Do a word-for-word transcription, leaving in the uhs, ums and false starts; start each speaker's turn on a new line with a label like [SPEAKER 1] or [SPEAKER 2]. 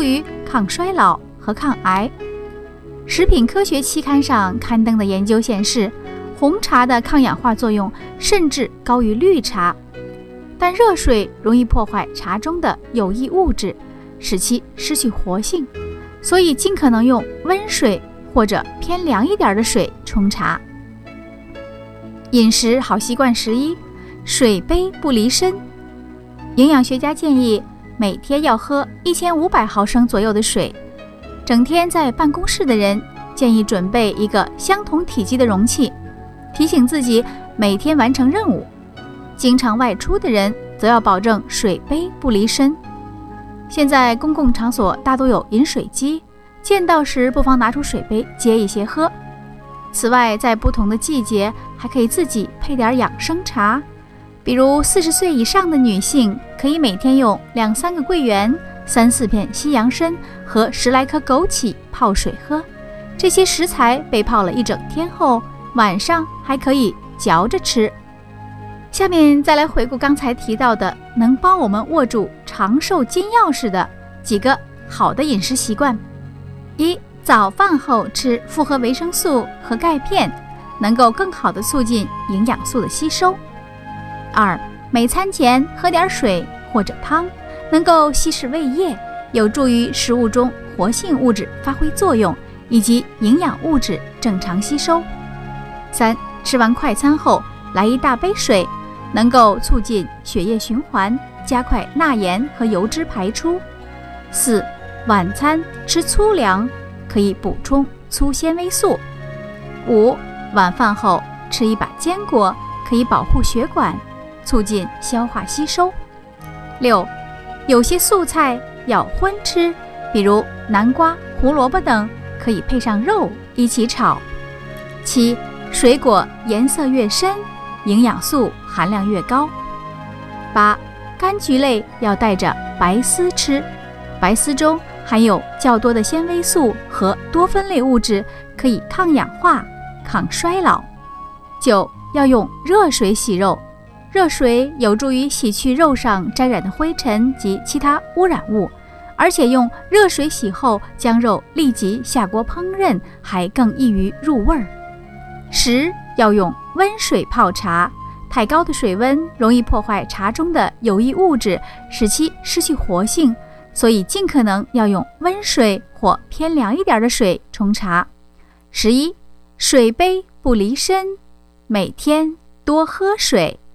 [SPEAKER 1] 于抗衰老和抗癌。食品科学期刊上刊登的研究显示，红茶的抗氧化作用甚至高于绿茶，但热水容易破坏茶中的有益物质，使其失去活性，所以尽可能用温水或者偏凉一点的水冲茶。饮食好习惯十一，水杯不离身。营养学家建议每天要喝一千五百毫升左右的水。整天在办公室的人建议准备一个相同体积的容器，提醒自己每天完成任务。经常外出的人则要保证水杯不离身。现在公共场所大都有饮水机，见到时不妨拿出水杯接一些喝。此外，在不同的季节还可以自己配点养生茶，比如四十岁以上的女性可以每天用两三个桂圆、三四片西洋参和十来颗枸杞泡水喝。这些食材被泡了一整天后，晚上还可以嚼着吃。下面再来回顾刚才提到的能帮我们握住长寿金钥匙的几个好的饮食习惯。一、早饭后吃复合维生素和钙片，能够更好地促进营养素的吸收。二、每餐前喝点水或者汤，能够稀释胃液，有助于食物中活性物质发挥作用，以及营养物质正常吸收。三、吃完快餐后来一大杯水，能够促进血液循环，加快钠盐和油脂排出。四、晚餐吃粗粮，可以补充粗纤维素。五、晚饭后吃一把坚果，可以保护血管，促进消化吸收。六、有些素菜要荤吃，比如南瓜、胡萝卜等，可以配上肉一起炒。七、水果颜色越深，营养素含量越高。八、柑橘类要带着白丝吃，白丝中含有较多的纤维素和多酚类物质，可以抗氧化、抗衰老。九、要用热水洗肉，热水有助于洗去肉上沾染的灰尘及其他污染物，而且用热水洗后将肉立即下锅烹饪，还更易于入味儿。十、要用温水泡茶，太高的水温容易破坏茶中的有益物质，使其失去活性，所以尽可能要用温水或偏凉一点的水冲茶。十一、水杯不离身，每天多喝水。